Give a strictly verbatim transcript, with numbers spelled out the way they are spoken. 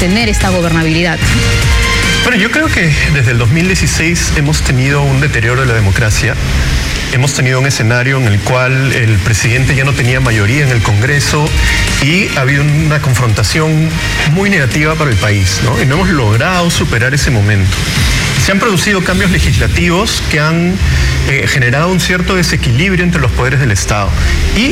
sostener esta gobernabilidad? Bueno, yo creo que desde el dos mil dieciséis hemos tenido un deterioro de la democracia. Hemos tenido un escenario en el cual el presidente ya no tenía mayoría en el Congreso y ha habido una confrontación muy negativa para el país, ¿no? Y no hemos logrado superar ese momento. Se han producido cambios legislativos que han eh, generado un cierto desequilibrio entre los poderes del Estado. Y